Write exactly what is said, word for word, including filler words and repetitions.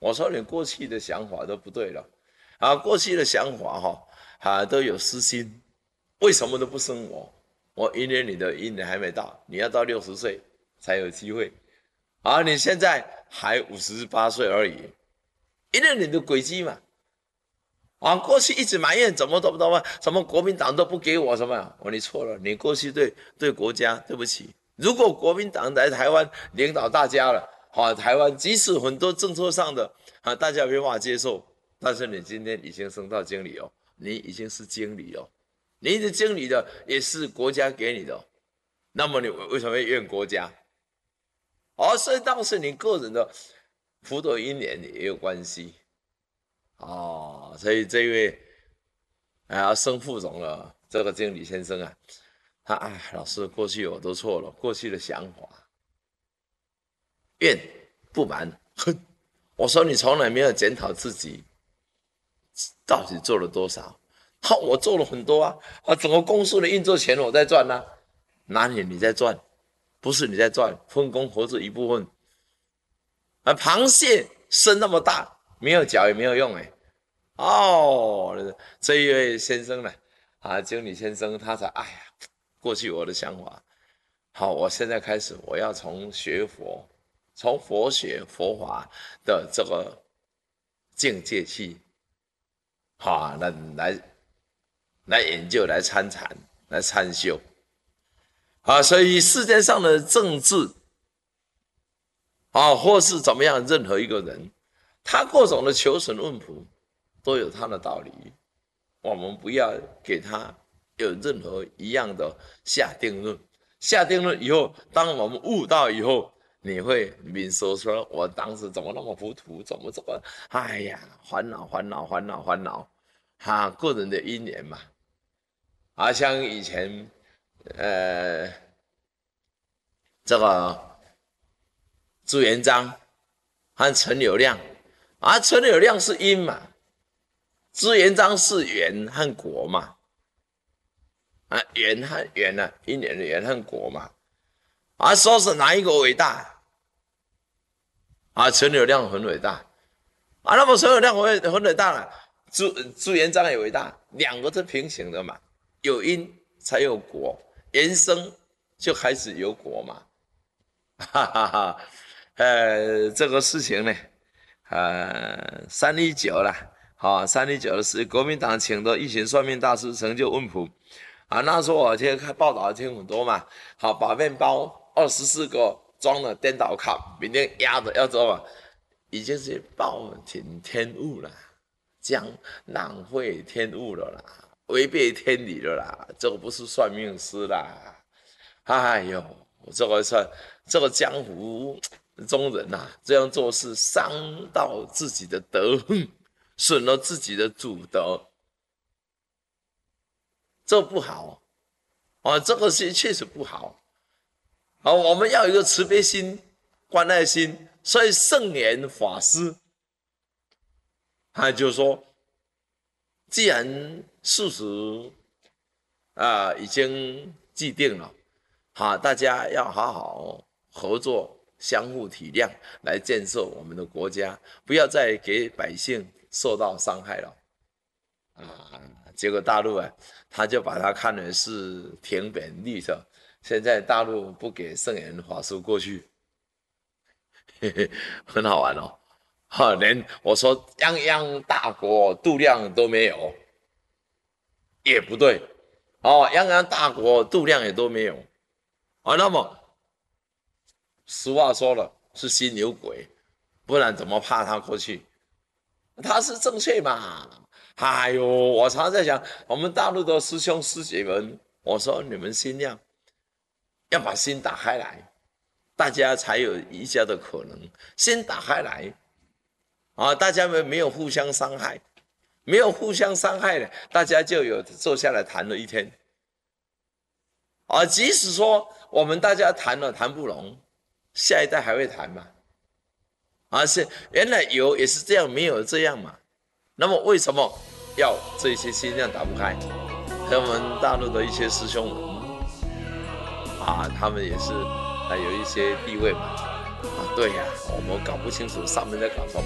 我说你过去的想法都不对了，啊，过去的想法哈、哦，啊都有私心，为什么都不生我？我因为你的阴年还没到，你要到六十岁才有机会，啊，你现在还五十八岁而已，因为你的轨迹嘛。啊，过去一直埋怨怎么怎么怎么，什么国民党都不给我什么，我说你错了，你过去对对国家对不起。如果国民党来台湾领导大家了，好、啊，台湾即使很多政策上的啊大家没办法接受，但是你今天已经升到经理哦，你已经是经理哦，你的经理的也是国家给你的、哦，那么你为什么会怨国家？哦，所以当时你个人的福德因缘也有关系。哦，所以这位啊升副总了这个经理先生啊，他啊老师过去我都错了，过去的想法怨不满恨，我说你从来没有检讨自己到底做了多少，好，我做了很多啊，啊整个公司的运作钱我在赚啊，哪里你在赚？不是你在赚，分工合作一部分。啊，螃蟹生那么大，没有脚也没有用哎。哦，这一位先生呢，啊，经理先生，他才哎呀，过去我的想法，好，我现在开始我要从学佛，从佛学佛法的这个境界去，好，来来来研究，来参禅，来参修，啊，所以世界上的政治，啊，或是怎么样，任何一个人，他各种的求神问卜。都有他的道理，我们不要给他有任何一样的下定论。下定论以后，当我们悟到以后，你会明说说，我当时怎么那么糊涂，怎么这么，哎呀，烦恼，烦恼，烦恼，烦恼，哈、啊，个人的因缘嘛。啊，像以前，呃，这个朱元璋和陈友谅，啊，陈友谅是因嘛。朱元璋是元和国嘛，啊，元和元啊，一年的元和国嘛，啊，说是哪一个伟大？啊，陈友谅很伟大，啊，那么陈友谅很很伟大了，朱朱元璋也伟大，两个是平行的嘛，有因才有果，原生就开始有果嘛，哈哈哈，呃，这个事情呢，呃，三一九了。好，三一九的是国民党请的一群算命大师成就问卜啊。那时候我今天看报道听很多嘛，好，把面包二十四个装了颠倒卡，明天压着要走嘛，已经是暴殄天物了，这样浪费天物了啦，违背天理了啦，这个不是算命师啦。哎呦，这个算这个江湖中人呐、啊，这样做事伤到自己的德行。损了自己的祖德，这不好啊！这个是确实不好啊！我们要有一个慈悲心、关爱心，所以圣严法师，他就说，既然事实啊已经既定了，啊，大家要好好合作，相互体谅，来建设我们的国家，不要再给百姓受到伤害了，啊，结果大陆啊，他就把它看成是停本利的。现在大陆不给圣严法师过去，嘿嘿，很好玩哦。哈，连我说泱泱大国度量都没有，也不对哦，泱泱大国度量也都没有啊。那么实话说了，是心有鬼，不然怎么怕他过去？他是正确嘛？哎呦，我常常在想，我们大陆的师兄师姐们，我说你们心量要把心打开来，大家才有一家的可能。心打开来啊，大家们没有互相伤害，没有互相伤害的，大家就有坐下来谈了一天。啊，即使说我们大家谈了谈不拢，下一代还会谈嘛？啊，是原来有也是这样，没有这样嘛？那么为什么要这些心量打不开？和我们大陆的一些师兄们啊，他们也是啊有一些地位嘛。啊，对呀、啊，我们搞不清楚上面在搞什么。